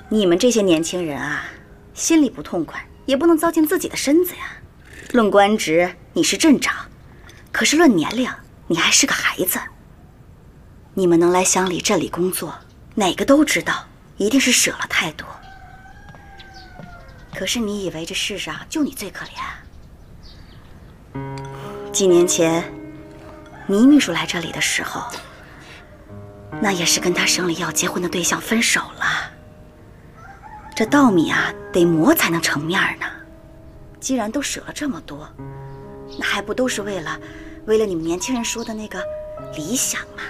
你们这些年轻人啊，心里不痛快，也不能糟践自己的身子呀。论官职，你是镇长，可是论年龄，你还是个孩子。你们能来乡里镇里工作，哪个都知道，一定是舍了太多。可是你以为这世上就你最可怜？几年前，倪秘书来这里的时候，那也是跟他省里要结婚的对象分手了。这稻米啊，得磨才能成面呢。既然都舍了这么多，那还不都是为了你们年轻人说的那个理想吗？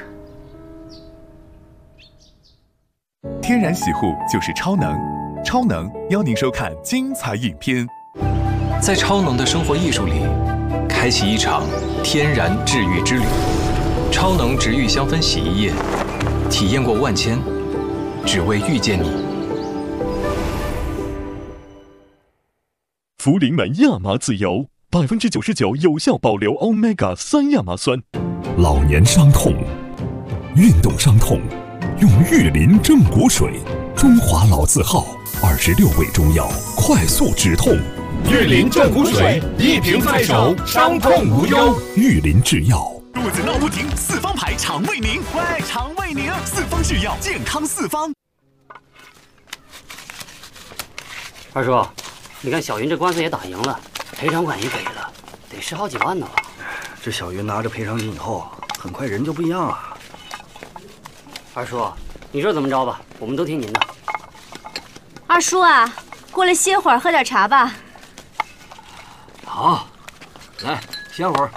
天然洗护就是超能，超能邀您收看精彩影片。 在超能的生活艺术里，开启一场天然治愈之旅。超能植育香氛洗衣液，体验过万千，只为遇见你。 福临门亚麻籽油，99%有效保留 Omega 3亚麻酸。 老年伤痛、运动伤痛，用玉林正骨水，中华老字号，26味中药，快速止痛。 玉林正骨水，一瓶在手，伤痛无忧。 玉林制药。 肚子闹不停，四方牌肠胃宁，喂，肠胃宁，四方制药，健康四方。 二叔，你看小云这官司也打赢了，赔偿款也给了，得10好几万呢吧？ 这小云拿着赔偿金以后，很快人就不一样了。 二叔，你说怎么着吧，我们都听您的。 二叔啊，过来歇会儿，喝点茶吧。 好，来歇会儿。